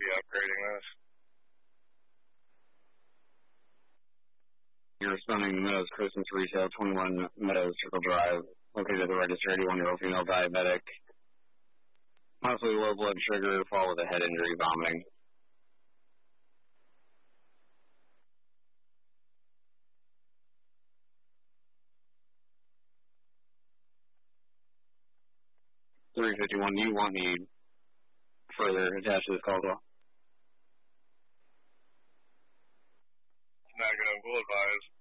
be upgrading this. You're responding to Meadows Christmas Retail, 21 Meadows Circle Drive, located at the register, 81-year-old female diabetic. Possibly low blood sugar, followed with a head injury, vomiting. $351, do you want me further attached to this call as well? Not good, we'll advise.